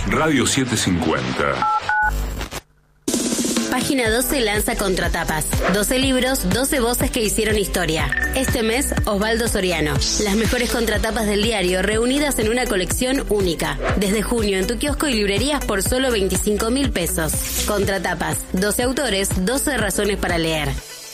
Radio 750. Página 12 lanza Contratapas. 12 libros, 12 voces que hicieron historia. Este mes, Osvaldo Soriano. Las mejores contratapas del diario reunidas en una colección única. Desde junio en tu kiosco y librerías por solo 25.000 pesos. Contratapas. 12 autores, 12 razones para leer.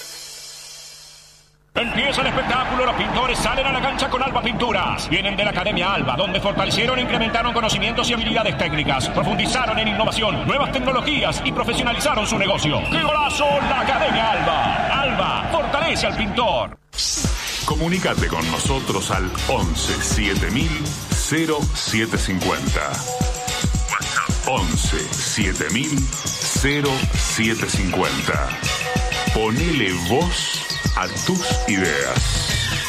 Empieza el espectáculo, los pintores salen a la cancha con Alba Pinturas. Vienen de la Academia Alba, donde fortalecieron e incrementaron conocimientos y habilidades técnicas, profundizaron en innovación, nuevas tecnologías y profesionalizaron su negocio. ¡Qué golazo! La Academia Alba. Alba, fortalece al pintor. Comunícate con nosotros al 11 7000 0750. WhatsApp 11 7000 0750. Ponele voz a tus ideas.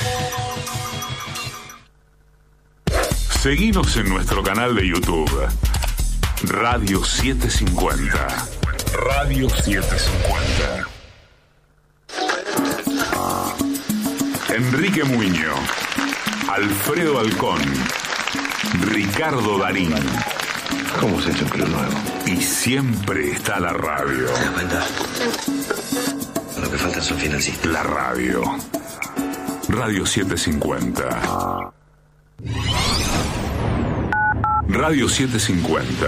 Seguinos en nuestro canal de YouTube, Radio 750. Radio 750. Enrique Muño, Alfredo Alcón, Ricardo Darín. ¿Cómo se ha hecho un club nuevo? Y siempre está la radio. ¿Te das cuenta? Lo que falta son financistas. La radio. Radio 750. Radio 750.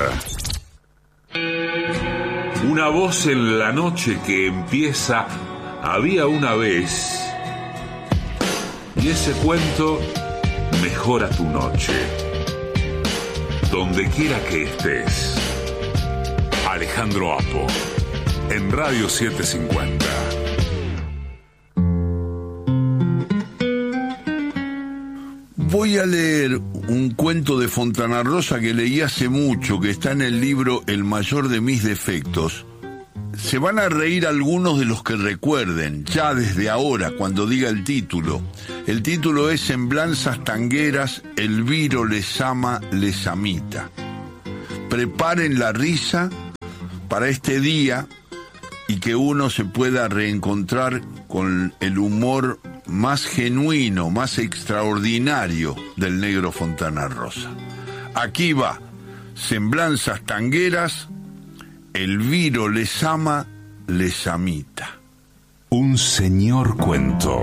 Una voz en la noche que empieza. Había una vez. Y ese cuento mejora tu noche. Donde quiera que estés. Alejandro Apo. En Radio 750. Voy a leer un cuento de Fontana Rosa que leí hace mucho, que está en el libro El mayor de mis defectos. Se van a reír algunos de los que recuerden, ya desde ahora, cuando diga el título. El título es Semblanzas tangueras, Elviro les ama, les amita. Preparen la risa para este día y que uno se pueda reencontrar con el humor más genuino, más extraordinario del negro Fontana Rosa. Aquí va, Semblanzas tangueras, Elviro les ama, les amita. Un señor cuento.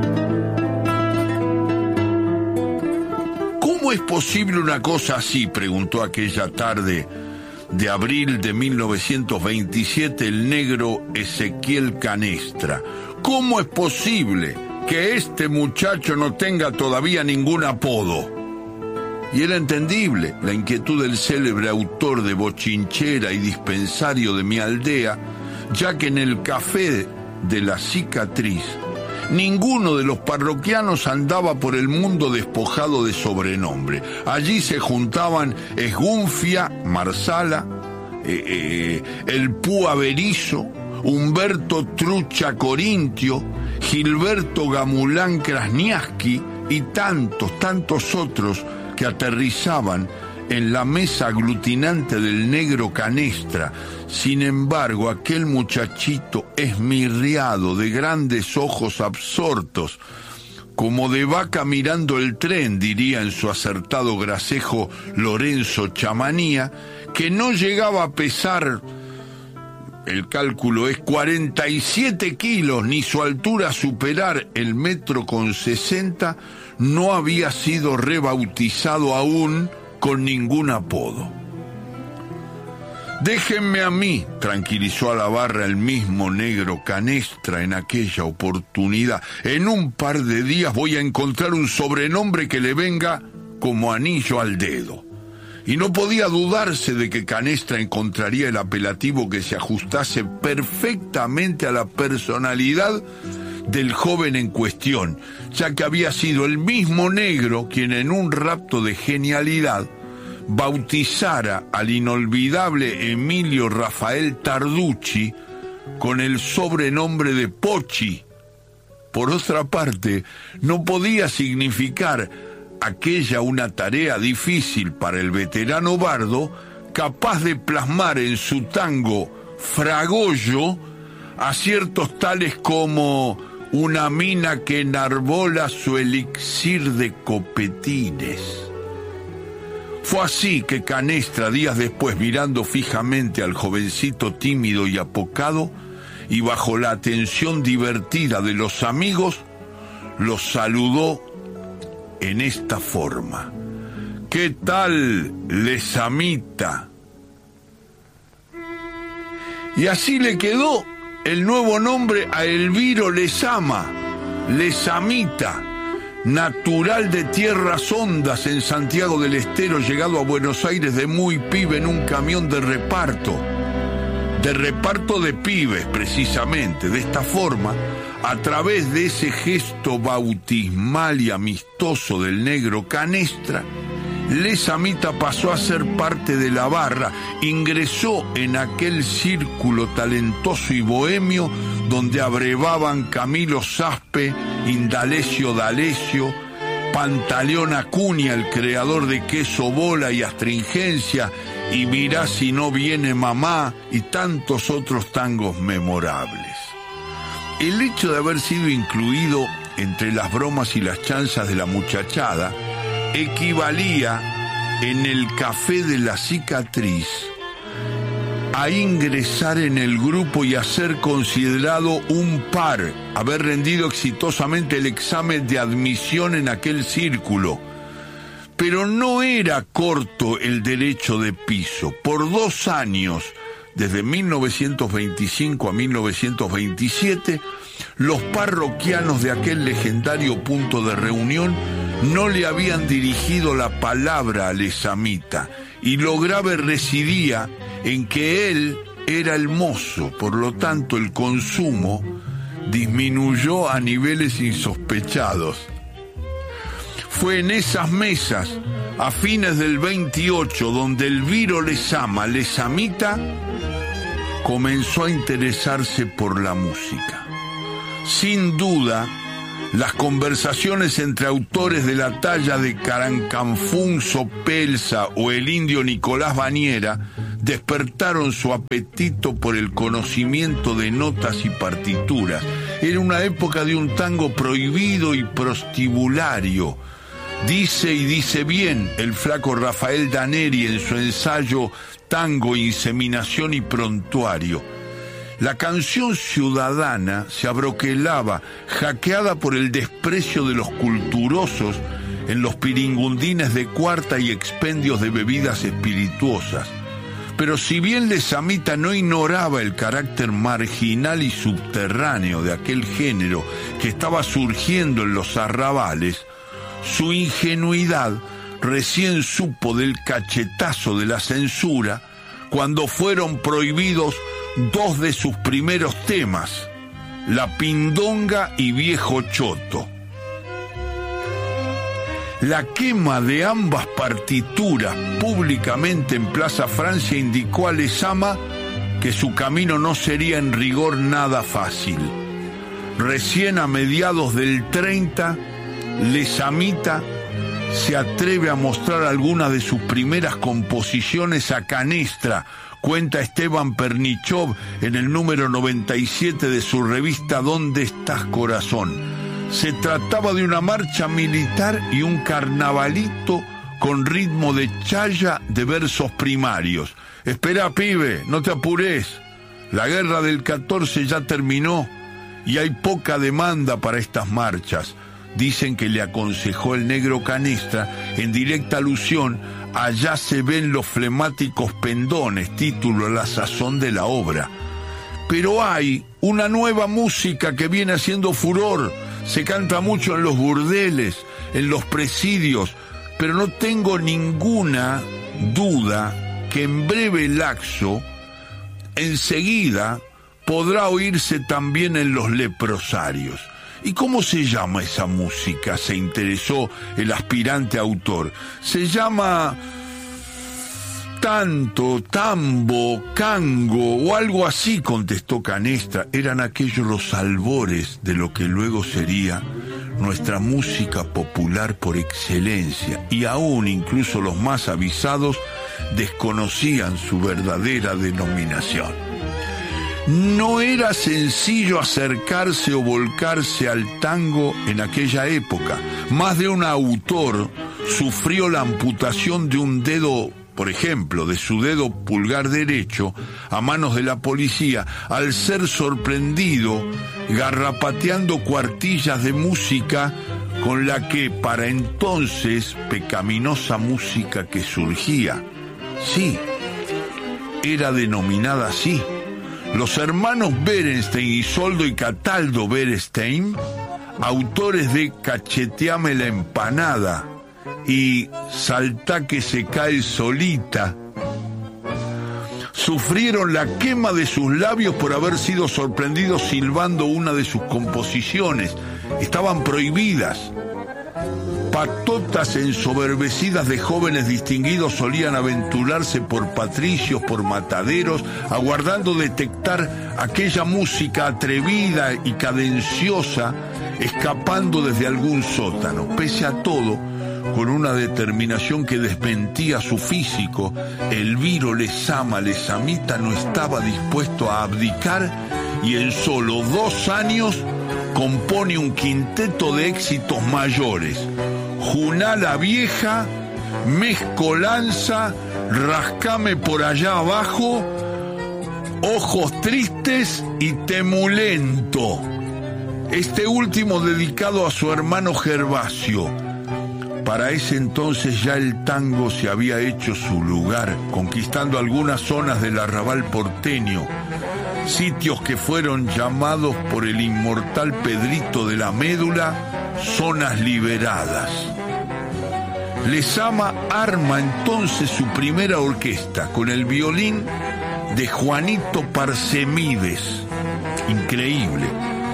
¿Cómo es posible una cosa así?, preguntó aquella tarde de abril de 1927 el negro Ezequiel Canestra. ¿Cómo es posible que este muchacho no tenga todavía ningún apodo? Y era entendible la inquietud del célebre autor de Bochinchera y Dispensario de mi aldea, ya que en el café de la Cicatriz ninguno de los parroquianos andaba por el mundo despojado de sobrenombre. Allí se juntaban Esgunfia, Marsala, el Púa Berizo, Humberto Trucha Corintio, Gilberto Gamulán Krasniaski y tantos otros que aterrizaban en la mesa aglutinante del negro Canestra. Sin embargo, aquel muchachito esmirriado, de grandes ojos absortos, como de vaca mirando el tren, diría en su acertado gracejo Lorenzo Chamanía, que no llegaba a pesar, el cálculo es 47 kilos, ni su altura superar el 1,60 m, no había sido rebautizado aún con ningún apodo. Déjenme a mí, tranquilizó a la barra el mismo negro Canestra en aquella oportunidad. En un par de días voy a encontrar un sobrenombre que le venga como anillo al dedo. Y no podía dudarse de que Canestra encontraría el apelativo que se ajustase perfectamente a la personalidad del joven en cuestión, ya que había sido el mismo negro quien en un rapto de genialidad bautizara al inolvidable Emilio Rafael Tarducci con el sobrenombre de Pochi. Por otra parte, no podía significar aquella una tarea difícil para el veterano bardo, capaz de plasmar en su tango Fragollo aciertos tales como una mina que enarbola su elixir de copetines, Fue así que Canestra, días después, mirando fijamente al jovencito tímido y apocado, y bajo la atención divertida de los amigos, los saludó en esta forma: ¿qué tal, Lesamita? Y así le quedó el nuevo nombre a Elviro Lezama, Lesamita, natural de Tierras Hondas en Santiago del Estero, llegado a Buenos Aires de muy pibe en un camión de reparto de pibes precisamente. De esta forma, a través de ese gesto bautismal y amistoso del negro Canestra, Lesamita pasó a ser parte de la barra, ingresó en aquel círculo talentoso y bohemio donde abrevaban Camilo Saspe, Indalecio D'Alessio, Pantaleón Acuña, el creador de Queso Bola y Astringencia, y Mirá si no viene mamá, y tantos otros tangos memorables. El hecho de haber sido incluido entre las bromas y las chanzas de la muchachada equivalía en el Café de la Cicatriz a ingresar en el grupo y a ser considerado un par, haber rendido exitosamente el examen de admisión en aquel círculo. Pero no era corto el derecho de piso. Por 2 años, desde 1925 a 1927, los parroquianos de aquel legendario punto de reunión no le habían dirigido la palabra a Lesamita, y lo grave residía en que él era el mozo. Por lo tanto, el consumo disminuyó a niveles insospechados. Fue en esas mesas, a fines del 28, donde Elviro Lezama, Lesamita, comenzó a interesarse por la música. Sin duda, las conversaciones entre autores de la talla de Carancanfunzo Pelsa o el indio Nicolás Bañera despertaron su apetito por el conocimiento de notas y partituras. Era una época de un tango prohibido y prostibulario. Dice, y dice bien, el flaco Rafael Daneri en su ensayo Tango, Inseminación y Prontuario. La canción ciudadana se abroquelaba, hackeada por el desprecio de los culturosos en los piringundines de cuarta y expendios de bebidas espirituosas. Pero si bien Lesamita no ignoraba el carácter marginal y subterráneo de aquel género que estaba surgiendo en los arrabales, su ingenuidad recién supo del cachetazo de la censura cuando fueron prohibidos 2 de sus primeros temas, La Pindonga y Viejo Choto. La quema de ambas partituras públicamente en Plaza Francia indicó a Lezama que su camino no sería en rigor nada fácil. Recién a mediados del 30, Lesamita se atreve a mostrar algunas de sus primeras composiciones a Canestra, cuenta Esteban Pernichov en el número 97 de su revista ¿Dónde estás, corazón? Se trataba de una marcha militar y un carnavalito con ritmo de chaya de versos primarios. Espera, pibe, no te apures. La guerra del 14 ya terminó y hay poca demanda para estas marchas. Dicen que le aconsejó el negro Canestra en directa alusión a Allá se ven los flemáticos pendones, título a la sazón de la obra. Pero hay una nueva música que viene haciendo furor. Se canta mucho en los burdeles, en los presidios, pero no tengo ninguna duda que en breve lapso, enseguida, podrá oírse también en los leprosarios. ¿Y cómo se llama esa música?, se interesó el aspirante autor. Se llama tanto, tambo, cango o algo así, contestó Canestra. Eran aquellos los albores de lo que luego sería nuestra música popular por excelencia, y aún incluso los más avisados desconocían su verdadera denominación. No era sencillo acercarse o volcarse al tango en aquella época. Más de un autor sufrió la amputación de un dedo, por ejemplo, de su dedo pulgar derecho, a manos de la policía, al ser sorprendido garrapateando cuartillas de música con la que, para entonces, pecaminosa música que surgía, sí, era denominada así. Los hermanos Berenstein, Isoldo y Cataldo Berenstein, autores de Cacheteame la empanada y Saltá que se cae solita, sufrieron la quema de sus labios por haber sido sorprendidos silbando una de sus composiciones. Estaban prohibidas. Patotas ensoberbecidas de jóvenes distinguidos solían aventurarse por patricios, por mataderos, aguardando detectar aquella música atrevida y cadenciosa, escapando desde algún sótano. Pese a todo, con una determinación que desmentía su físico, Elviro Lezamita no estaba dispuesto a abdicar y en solo 2 años compone un quinteto de éxitos mayores: Juná la vieja, Mezcolanza, Rascame por allá abajo, Ojos tristes y Temulento. Este último dedicado a su hermano Gervasio. Para ese entonces ya el tango se había hecho su lugar, conquistando algunas zonas del arrabal porteño, sitios que fueron llamados por el inmortal Pedrito de la Médula zonas liberadas. Lezama arma entonces su primera orquesta con el violín de Juanito Parsemides, increíble,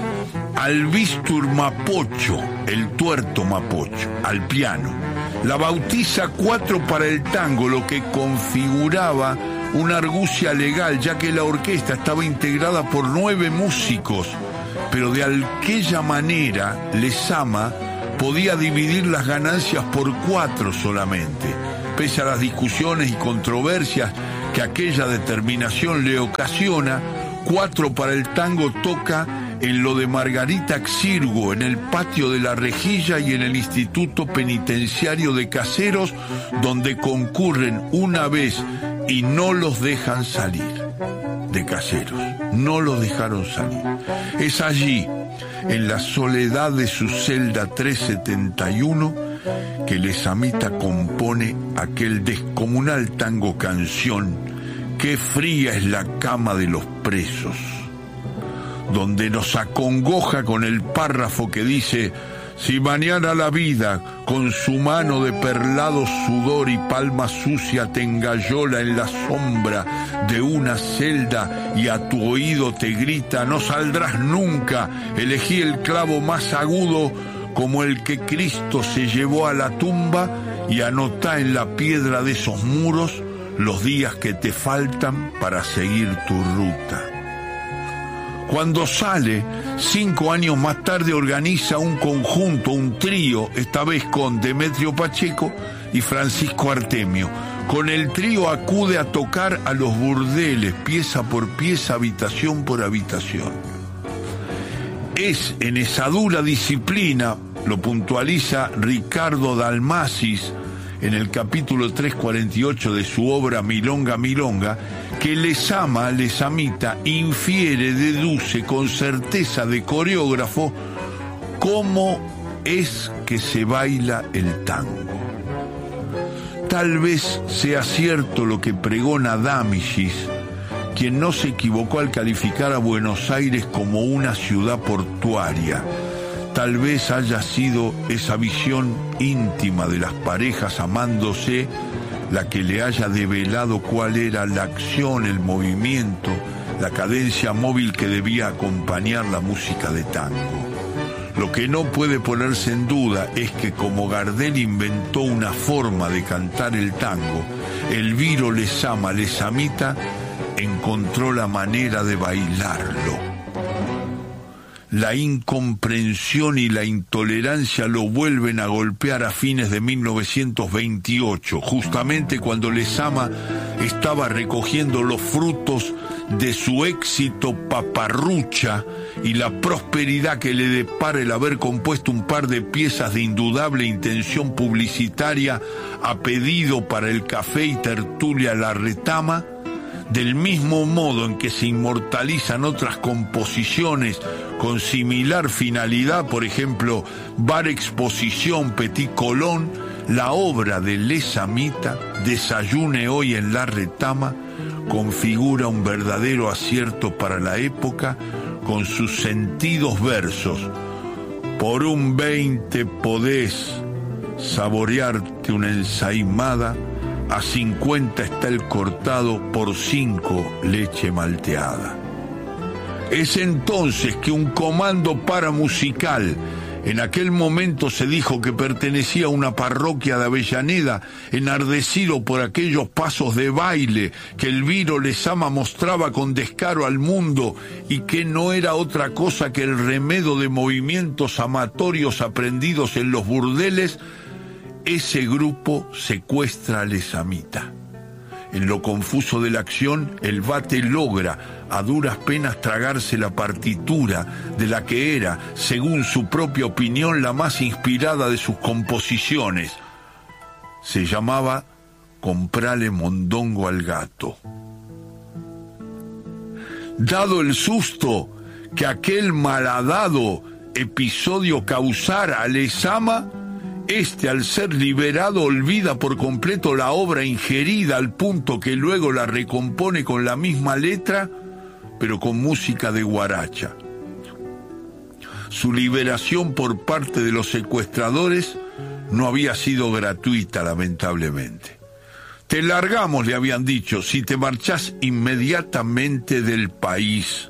Albistur Mapocho, el tuerto Mapocho, al piano. La bautiza 4 para el tango, lo que configuraba una argucia legal, ya que la orquesta estaba integrada por 9 músicos, pero de aquella manera Lezama podía dividir las ganancias por 4 solamente. Pese a las discusiones y controversias que aquella determinación le ocasiona, 4 para el tango toca en lo de Margarita Xirgo, en el patio de la Rejilla y en el Instituto Penitenciario de Caseros, donde concurren una vez y no los dejan salir. De Caseros, no los dejaron salir. Es allí, en la soledad de su celda 371, que Lezamita compone aquel descomunal tango canción Qué fría es la cama de los presos, donde nos acongoja con el párrafo que dice: si mañana la vida, con su mano de perlado sudor y palma sucia, te engallola en la sombra de una celda y a tu oído te grita: no saldrás nunca, elegí el clavo más agudo como el que Cristo se llevó a la tumba, y anotá en la piedra de esos muros los días que te faltan para seguir tu ruta. Cuando sale, 5 años más tarde organiza un conjunto, un trío, esta vez con Demetrio Pacheco y Francisco Artemio. Con el trío acude a tocar a los burdeles, pieza por pieza, habitación por habitación. Es en esa dura disciplina, lo puntualiza Ricardo Dalmacis capítulo 348 de su obra Milonga Milonga, que Lezamita infiere, deduce con certeza de coreógrafo cómo es que se baila el tango. Tal vez sea cierto lo que pregona Damichis, quien no se equivocó al calificar a Buenos Aires como una ciudad portuaria. Tal vez haya sido esa visión íntima de las parejas amándose la que le haya develado cuál era la acción, el movimiento, la cadencia móvil que debía acompañar la música de tango. Lo que no puede ponerse en duda es que como Gardel inventó una forma de cantar el tango, Elviro Lezamita encontró la manera de bailarlo. La incomprensión y la intolerancia lo vuelven a golpear a fines de 1928, justamente cuando Lezama estaba recogiendo los frutos de su éxito paparrucha y la prosperidad que le depara el haber compuesto un par de piezas de indudable intención publicitaria a pedido para el café y tertulia La Retama, del mismo modo en que se inmortalizan otras composiciones con similar finalidad, por ejemplo, Bar Exposición Petit Colón, la obra de Lesamita, Desayune hoy en La Retama, configura un verdadero acierto para la época con sus sentidos versos. Por un 20 podés saborearte una ensaimada, a 50 está el cortado, por 5 leche malteada. Es entonces que un comando paramusical, en aquel momento se dijo que pertenecía a una parroquia de Avellaneda, enardecido por aquellos pasos de baile que Elviro Lezama mostraba con descaro al mundo y que no era otra cosa que el remedo de movimientos amatorios aprendidos en los burdeles, ese grupo secuestra a Lezamita. En lo confuso de la acción, el bate logra a duras penas tragarse la partitura de la que era, según su propia opinión, la más inspirada de sus composiciones. Se llamaba Comprale mondongo al gato. Dado el susto que aquel malhadado episodio causara a Lezama, al ser liberado, olvida por completo la obra ingerida al punto que luego la recompone con la misma letra, pero con música de guaracha. Su liberación por parte de los secuestradores no había sido gratuita, lamentablemente. Te largamos, le habían dicho, si te marchás inmediatamente del país.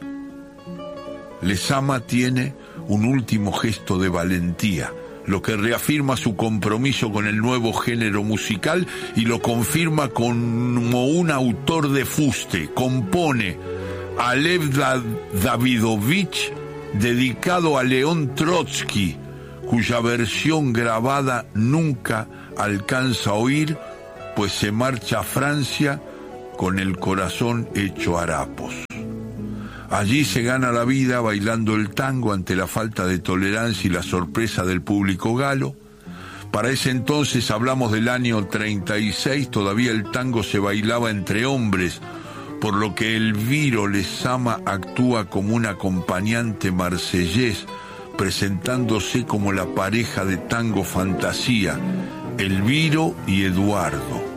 Lezama tiene un último gesto de valentía, lo que reafirma su compromiso con el nuevo género musical y lo confirma como un autor de fuste. Compone a Lev Davidovich, dedicado a León Trotsky, cuya versión grabada nunca alcanza a oír, pues se marcha a Francia con el corazón hecho harapos. Allí se gana la vida bailando el tango ante la falta de tolerancia y la sorpresa del público galo. Para ese entonces, hablamos del año 36, todavía el tango se bailaba entre hombres, por lo que Elviro Lezama actúa como un acompañante marsellés, presentándose como la pareja de tango fantasía, Elviro y Eduardo.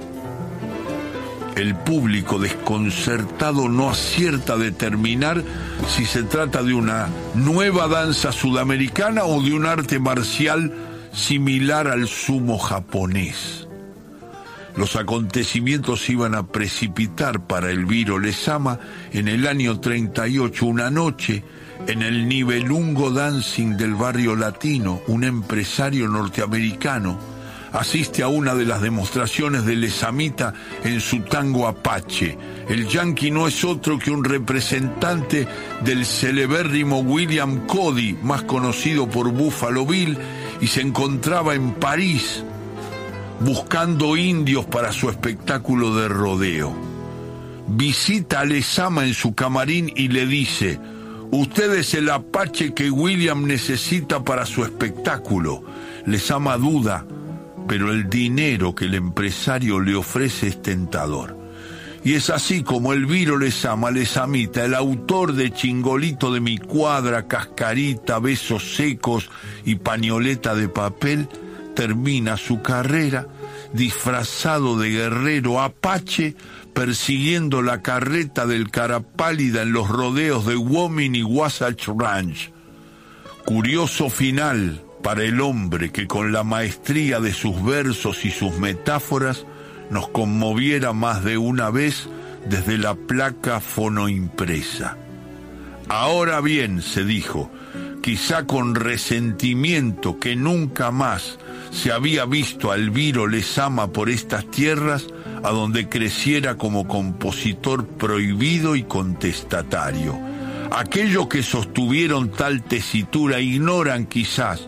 El público desconcertado no acierta a determinar si se trata de una nueva danza sudamericana o de un arte marcial similar al sumo japonés. Los acontecimientos iban a precipitar para Elviro Lezama en el año 38 una noche en el Nibelungo Dancing del barrio latino. Un empresario norteamericano asiste a una de las demostraciones de Lezamita en su tango Apache. El yanqui no es otro que un representante del celebérrimo William Cody, más conocido por Buffalo Bill, y se encontraba en París buscando indios para su espectáculo de rodeo. Visita a Lezama en su camarín y le dice: «Usted es el Apache que William necesita para su espectáculo». Lezama duda, pero el dinero que el empresario le ofrece es tentador. Y es así como Elviro Lezama, Lezamita, el autor de Chingolito de mi cuadra, Cascarita, Besos secos y Pañoleta de papel, termina su carrera disfrazado de guerrero apache, persiguiendo la carreta del Cara Pálida en los rodeos de Wyoming y Wasatch Ranch. Curioso final para el hombre que con la maestría de sus versos y sus metáforas nos conmoviera más de una vez desde la placa fonoimpresa. Ahora bien, se dijo, quizá con resentimiento que nunca más se había visto a Elviro Lezama por estas tierras, a donde creciera como compositor prohibido y contestatario. Aquellos que sostuvieron tal tesitura ignoran quizás,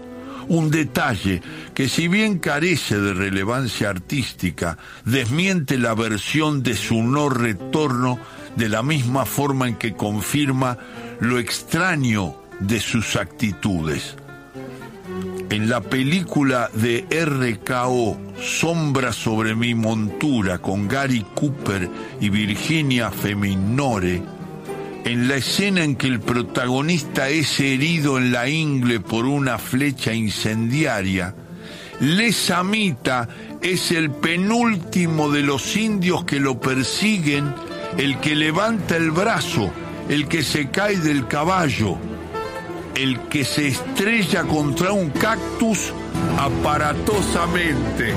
un detalle que, si bien carece de relevancia artística, desmiente la versión de su no retorno de la misma forma en que confirma lo extraño de sus actitudes. En la película de RKO, Sombra sobre mi montura, con Gary Cooper y Virginia Feminore, en la escena en que el protagonista es herido en la ingle por una flecha incendiaria, Lesamita es el penúltimo de los indios que lo persiguen, el que levanta el brazo, el que se cae del caballo, el que se estrella contra un cactus aparatosamente.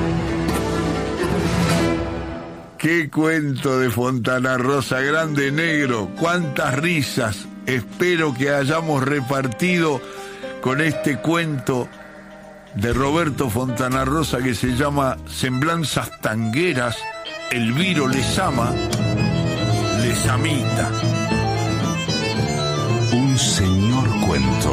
¡Qué cuento de Fontana Rosa! Grande Negro, cuántas risas espero que hayamos repartido con este cuento de Roberto Fontana Rosa, que se llama Semblanzas Tangueras, Elviro Lezama, Lesamita. Un señor cuento.